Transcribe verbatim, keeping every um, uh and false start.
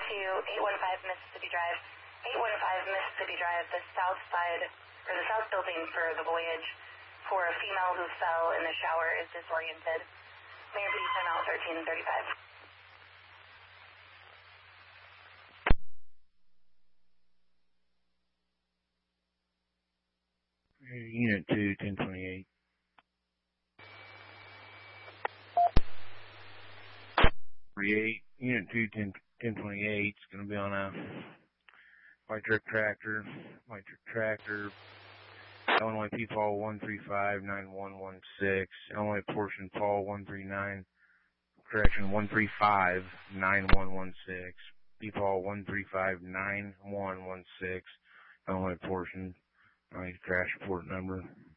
to eight one five Mississippi Drive. eight one five Mississippi Drive, the south side, or the south building for the Voyage, for a female who fell in the shower is disoriented. May I please send out thirteen thirty-five? Unit two, ten twenty-eight. forty-eight, Unit two, ten twenty-eight. It's going to be on a white truck tractor. White truck tractor. Illinois P F A L one three five nine one one six. Illinois portion P F A L one three nine. Correction, one three five nine one one six. P F A L one three five nine one one six. Illinois portion. Nice crash report number.